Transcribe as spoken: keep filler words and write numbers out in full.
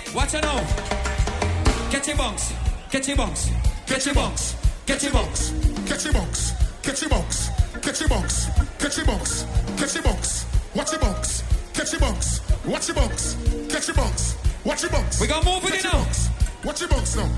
Watch it now. Catch your bunks. Catch your bunks. Catch your bunks. Catch your bunks. Catch your bunks. Catch your bunks. Catch your bunks. Catch your bunks. Catch your bunks. Watch your bunks. Catch your bunks. Watch your bunks. Catch your bunks. Watch your bunks. We gonna move with it now. Watch your bunks now.